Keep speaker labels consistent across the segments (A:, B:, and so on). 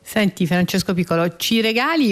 A: Senti Francesco Piccolo, ci regali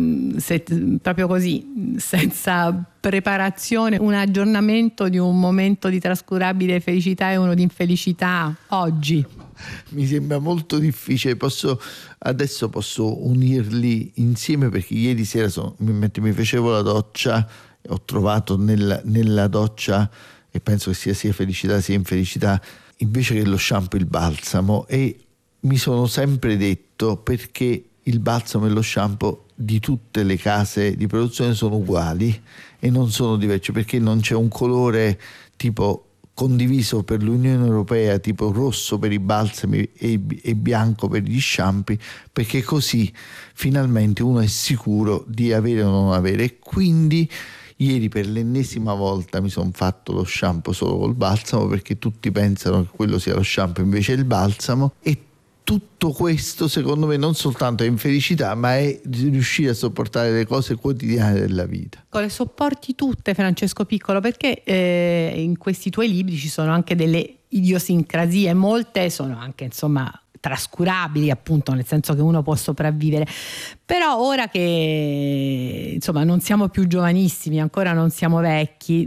A: proprio così, senza preparazione, un aggiornamento di un momento di trascurabile felicità e uno di infelicità oggi?
B: Mi sembra molto difficile, adesso posso unirli insieme, perché ieri sera mentre mi facevo la doccia ho trovato nella doccia, e penso che sia felicità sia infelicità, invece che lo shampoo il balsamo, e mi sono sempre detto perché il balsamo e lo shampoo di tutte le case di produzione sono uguali e non sono diversi, perché non c'è un colore tipo condiviso per l'Unione Europea, tipo rosso per i balsami e bianco per gli shampoo, perché così finalmente uno è sicuro di avere o non avere. E quindi ieri per l'ennesima volta mi sono fatto lo shampoo solo col balsamo, perché tutti pensano che quello sia lo shampoo invece è il balsamo. E tutto questo secondo me non soltanto è infelicità, ma è riuscire a sopportare le cose quotidiane della vita.
A: Le sopporti tutte, Francesco Piccolo, perché in questi tuoi libri ci sono anche delle idiosincrasie, molte sono anche trascurabili, appunto, nel senso che uno può sopravvivere. Però ora che non siamo più giovanissimi, ancora non siamo vecchi,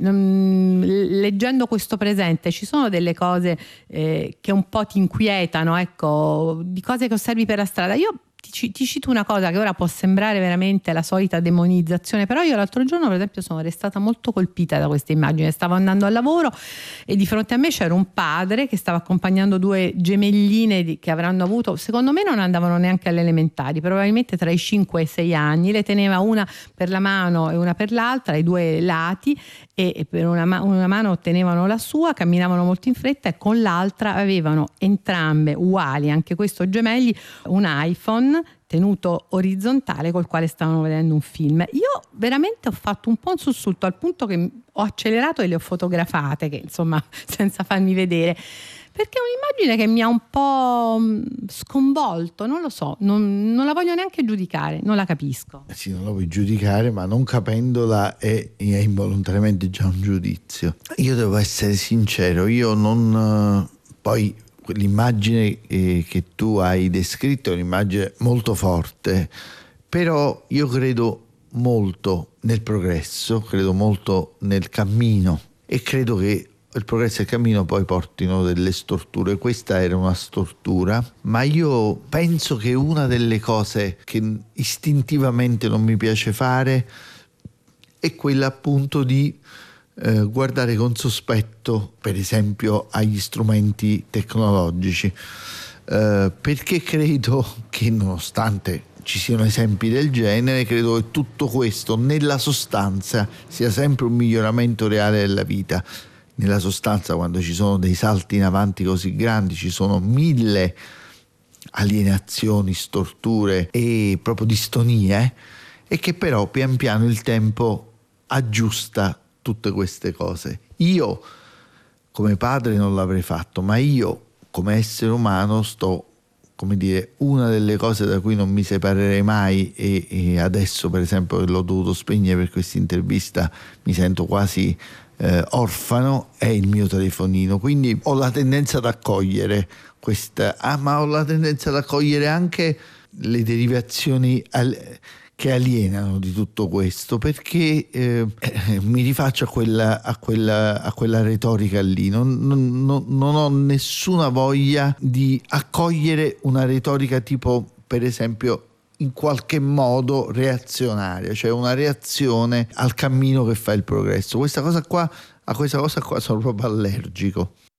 A: leggendo questo presente ci sono delle cose che un po' ti inquietano, ecco, di cose che osservi per la strada. Io ti cito una cosa che ora può sembrare veramente la solita demonizzazione, però io l'altro giorno per esempio sono restata molto colpita da questa immagine. Stavo andando al lavoro e di fronte a me c'era un padre che stava accompagnando due gemelline che avranno avuto, secondo me non andavano neanche alle elementari, probabilmente tra i 5 e i 6 anni. Le teneva una per la mano e una per l'altra, ai due lati, e per una mano tenevano la sua, camminavano molto in fretta, e con l'altra avevano entrambe uguali, anche questo gemelli, un iPhone tenuto orizzontale col quale stavano vedendo un film. Io veramente ho fatto un po' un sussulto, al punto che ho accelerato e le ho fotografate, che senza farmi vedere, perché è un'immagine che mi ha un po' sconvolto, non lo so, non la voglio neanche giudicare, non la capisco.
B: Sì, non la vuoi giudicare, ma non capendola è involontariamente già un giudizio. Io devo essere sincero, io non... Poi l'immagine che tu hai descritto è un'immagine molto forte, però io credo molto nel progresso, credo molto nel cammino, e credo che il progresso e il cammino poi portino delle storture. Questa era una stortura, ma io penso che una delle cose che istintivamente non mi piace fare è quella appunto di guardare con sospetto, per esempio, agli strumenti tecnologici, perché credo che, nonostante ci siano esempi del genere, credo che tutto questo nella sostanza sia sempre un miglioramento reale della vita. Nella sostanza, quando ci sono dei salti in avanti così grandi, ci sono 1000 alienazioni, storture e proprio distonie, e che però pian piano il tempo aggiusta tutte queste cose. Io come padre non l'avrei fatto, ma io come essere umano una delle cose da cui non mi separerei mai, e adesso per esempio che l'ho dovuto spegnere per questa intervista mi sento quasi orfano, è il mio telefonino. Quindi ho la tendenza ad accogliere ma ho la tendenza ad accogliere anche le derivazioni che alienano di tutto questo, perché mi rifaccio a quella retorica lì. Non ho nessuna voglia di accogliere una retorica tipo, per esempio, in qualche modo reazionaria, cioè una reazione al cammino che fa il progresso. A questa cosa qua sono proprio allergico.